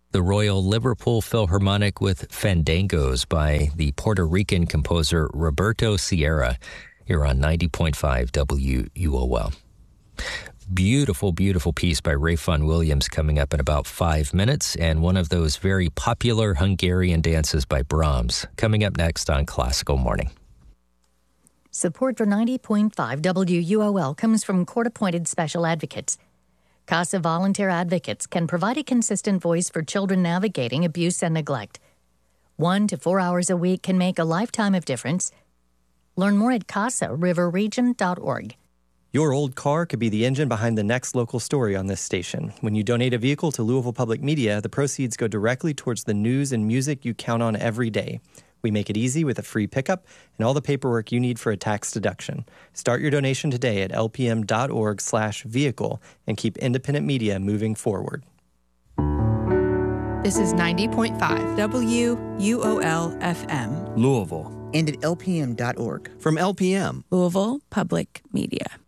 The Royal Liverpool Philharmonic with Fandangos by the Puerto Rican composer Roberto Sierra. Here on 90.5 WUOL. Beautiful, beautiful piece by Ray Vaughan Williams coming up in about 5 minutes, and one of those very popular Hungarian dances by Brahms coming up next on Classical Morning. Support for 90.5 WUOL comes from court-appointed special advocates. CASA volunteer advocates can provide a consistent voice for children navigating abuse and neglect. 1 to 4 hours a week can make a lifetime of difference. Learn more at casariverregion.org. Your old car could be the engine behind the next local story on this station. When you donate a vehicle to Louisville Public Media, the proceeds go directly towards the news and music you count on every day. We make it easy with a free pickup and all the paperwork you need for a tax deduction. Start your donation today at lpm.org/vehicle and keep independent media moving forward. This is 90.5 WUOL FM. Louisville. And at lpm.org. From LPM. Louisville Public Media.